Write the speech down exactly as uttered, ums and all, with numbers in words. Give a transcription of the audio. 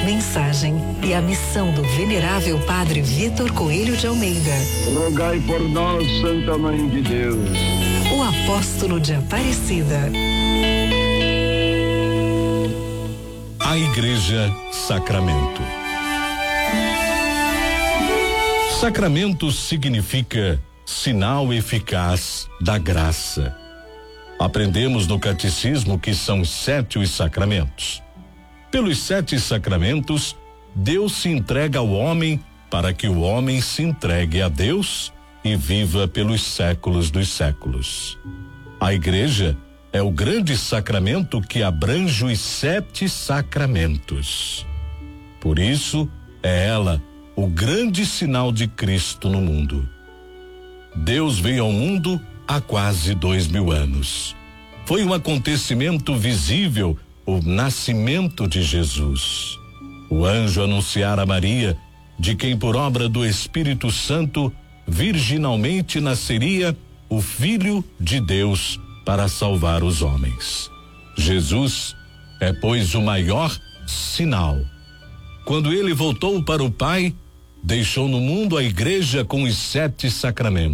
mensagem e a missão do venerável Padre Vitor Coelho de Almeida. Rogai por nós, Santa Mãe de Deus. O apóstolo de Aparecida. A Igreja Sacramento. Sacramento significa sinal eficaz da graça. Aprendemos no catecismo que são sete os sacramentos. Pelos sete sacramentos, Deus se entrega ao homem para que o homem se entregue a Deus e viva pelos séculos dos séculos. A Igreja é o grande sacramento que abrange os sete sacramentos. Por isso, é ela o grande sinal de Cristo no mundo. Deus veio ao mundo há quase dois mil anos. Foi um acontecimento visível o nascimento de Jesus. O anjo anunciara a Maria, de quem por obra do Espírito Santo virginalmente nasceria o Filho de Deus para salvar os homens. Jesus é, pois, o maior sinal. Quando ele voltou para o Pai, deixou no mundo a Igreja com os sete sacramentos.